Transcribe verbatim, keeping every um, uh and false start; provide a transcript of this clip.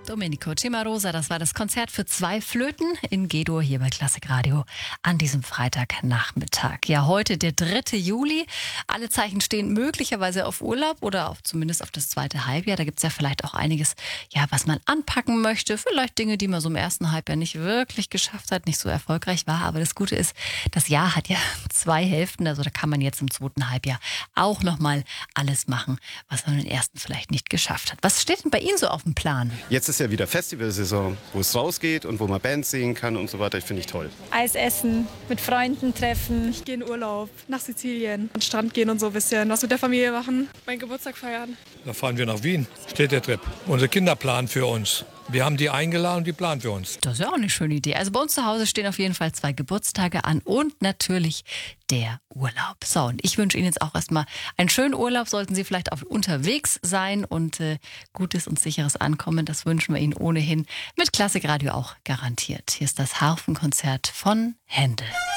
Domenico Cimarosa, das war das Konzert für zwei Flöten in G-Dur hier bei Klassik Radio an diesem Freitagnachmittag. Ja, heute der dritte Juli. Alle Zeichen stehen möglicherweise auf Urlaub oder auf, zumindest auf das zweite Halbjahr. Da gibt es ja vielleicht auch einiges, ja, was man anpacken möchte. Vielleicht Dinge, die man so im ersten Halbjahr nicht wirklich geschafft hat, nicht so erfolgreich war. Aber das Gute ist, das Jahr hat ja zwei Hälften. Also da kann man jetzt im zweiten Halbjahr auch nochmal alles machen, was man im ersten vielleicht nicht geschafft hat. Was steht denn bei Ihnen so auf dem Plan? Jetzt ist ja wieder Festivalsaison, wo es rausgeht und wo man Bands sehen kann und so weiter. Ich finde ich toll. Eis essen, mit Freunden treffen. Ich gehe in Urlaub, nach Sizilien, an den Strand gehen und so ein bisschen was mit der Familie machen. Meinen Geburtstag feiern. Da fahren wir nach Wien, steht der Trip. Unser Kinderplan für uns. Wir haben die eingeladen und die planen für uns. Das ist ja auch eine schöne Idee. Also bei uns zu Hause stehen auf jeden Fall zwei Geburtstage an und natürlich der Urlaub. So, und ich wünsche Ihnen jetzt auch erstmal einen schönen Urlaub. Sollten Sie vielleicht auch unterwegs sein und äh, gutes und sicheres Ankommen, das wünschen wir Ihnen ohnehin mit Klassik Radio auch garantiert. Hier ist das Harfenkonzert von Händel.